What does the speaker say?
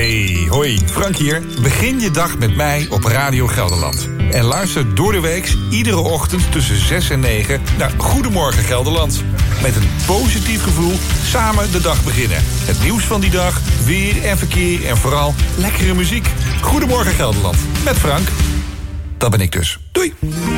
Hey, hoi, Frank hier. Begin je dag met mij op Radio Gelderland. En luister door de week iedere ochtend tussen 6 en 9 naar Goedemorgen Gelderland. Met een positief gevoel samen de dag beginnen. Het nieuws van die dag, weer en verkeer en vooral lekkere muziek. Goedemorgen Gelderland, met Frank. Dat ben ik dus. Doei.